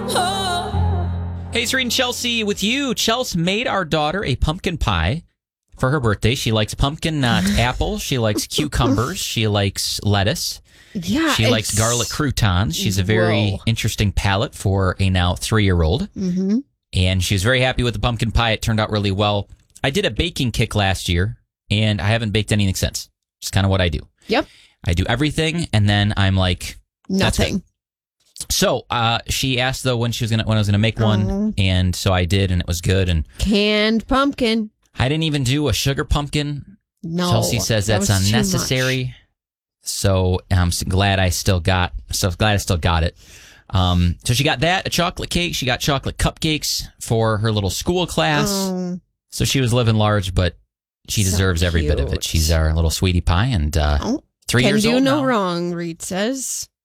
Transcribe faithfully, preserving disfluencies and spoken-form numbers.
Hey, it's Reed and Chelsea with you. Chelsea made our daughter a pumpkin pie for her birthday. She likes pumpkin, not apple. She likes cucumbers. She likes lettuce. Yeah, She likes garlic croutons. She's a very Whoa. interesting palate for a now three-year-old. Mm-hmm. And she was very happy with the pumpkin pie. It turned out really well. I did a baking kick last year, and I haven't baked anything since. It's kind of what I do. Yep. I do everything, and then I'm like, that's Nothing. it. So uh, she asked though when she was gonna when I was gonna make one, Oh. and so I did, and it was good. And Canned pumpkin. I didn't even do a sugar pumpkin. No. Chelsea says that that's was too unnecessary. So I'm so glad I still got. So glad I still got it. Um, so she got that, a chocolate cake. She got chocolate cupcakes for her little school class. Oh, So she was living large, but she So deserves every bit of it. cute. She's our little sweetie pie, and uh, Oh, three can years do old no now. wrong, Reed says.